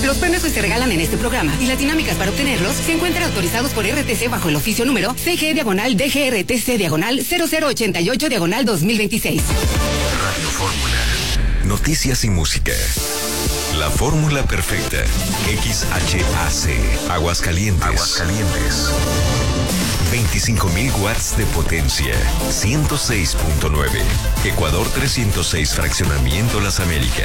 Los premios que se regalan en este programa y las dinámicas para obtenerlos se encuentran autorizados por RTC bajo el oficio número CG/DGRTC/0088/2026. Radio Fórmula. Noticias y música. La fórmula perfecta. XHAC. Aguascalientes. 25.000 watts de potencia. 106.9. Ecuador 306, Fraccionamiento Las Américas.